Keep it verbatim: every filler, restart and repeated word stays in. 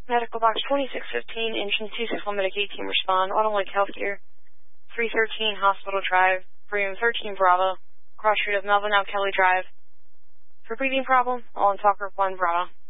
Medical box twenty-six fifteen, engine two six one Medicaid team respond, Autumn Lake Healthcare, three thirteen Hospital Drive, Premium thirteen Bravo, cross street of Melvin L. Kelly Drive. For breathing problem, all in Talker one Bravo.